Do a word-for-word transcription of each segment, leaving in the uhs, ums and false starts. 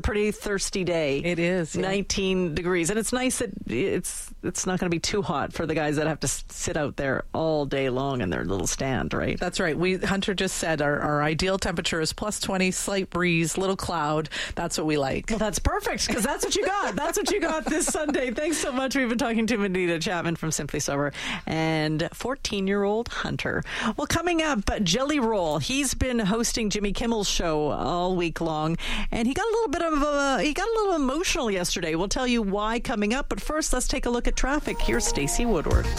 pretty thirsty day. It is. Yeah. nineteen degrees. And it's nice that it's it's not going to be too hot for the guys that have to sit out there all day long in their little stand, right? That's right. We Hunter just said our, our ideal temperature is plus twenty, slight breeze, little cloud. That's what we like. Well, that's perfect, because that's what you got. That's what you got this Sunday. Thanks so much. We've been talking to Anita Chapman from Simply Sober and fourteen-year-old Hunter. Well, coming up, Jelly Roll. He's been hosting Jimmy Kimmel's show all week long, and he got a little bit of a, he got a little emotional yesterday. We'll tell you why coming up, but first, let's take a look at traffic. Here's Stacey Woodward.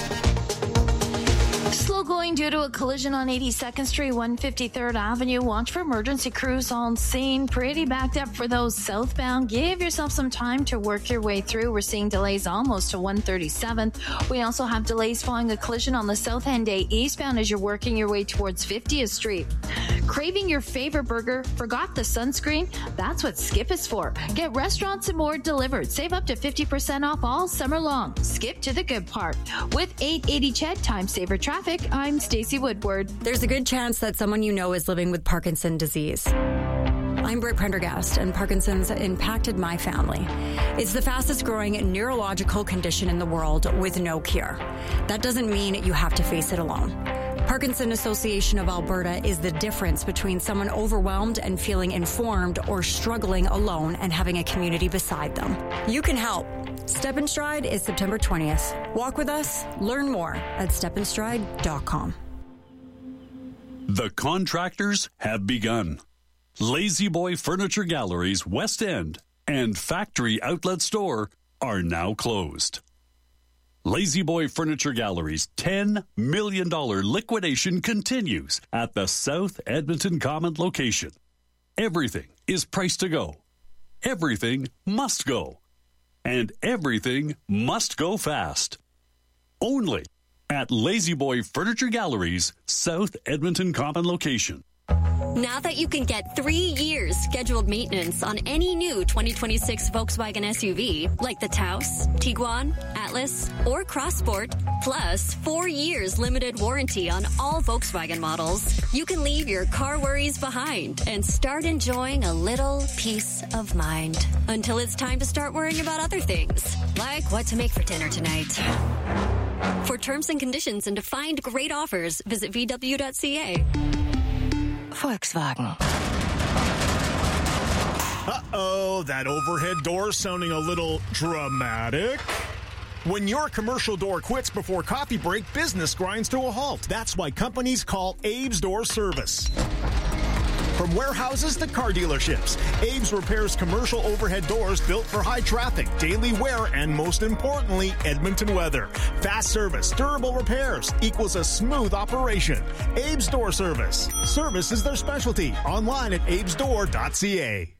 Slow going due to a collision on eighty-second Street, one hundred fifty-third Avenue. Watch for emergency crews on scene. Pretty backed up for those southbound. Give yourself some time to work your way through. We're seeing delays almost to one hundred thirty-seventh. We also have delays following a collision on the South Henday eastbound as you're working your way towards fiftieth Street. Craving your favorite burger? Forgot the sunscreen? That's what Skip is for. Get restaurants and more delivered. Save up to fifty percent off all summer long. Skip to the good part. With eight eighty C H E D Time Saver Traffic, I'm Stacey Woodward. There's a good chance that someone you know is living with Parkinson's disease. I'm Britt Prendergast, and Parkinson's impacted my family. It's the fastest growing neurological condition in the world with no cure. That doesn't mean you have to face it alone. Parkinson Association of Alberta is the difference between someone overwhelmed and feeling informed or struggling alone and having a community beside them. You can help. Step in Stride is September twentieth. Walk with us. Learn more at step in stride dot com. The contractors have begun. Lazy Boy Furniture Galleries West End and Factory Outlet Store are now closed. Lazy Boy Furniture Gallery's ten million dollars liquidation continues at the South Edmonton Common location. Everything is priced to go. Everything must go. And everything must go fast. Only at Lazy Boy Furniture Gallery's South Edmonton Common location. Now that you can get three years scheduled maintenance on any new twenty twenty-six Volkswagen S U V, like the Taos, Tiguan, Atlas, or Crossport, plus four years limited warranty on all Volkswagen models, you can leave your car worries behind and start enjoying a little peace of mind. Until it's time to start worrying about other things, like what to make for dinner tonight. For terms and conditions and to find great offers, visit v w dot c a. Volkswagen. Uh-oh, that overhead door sounding a little dramatic. When your commercial door quits before coffee break, business grinds to a halt. That's why companies call Abe's Door Service. From warehouses to car dealerships, Abe's repairs commercial overhead doors built for high traffic, daily wear, and most importantly, Edmonton weather. Fast service, durable repairs equals a smooth operation. Abe's Door Service. Service is their specialty. Online at abes door dot c a.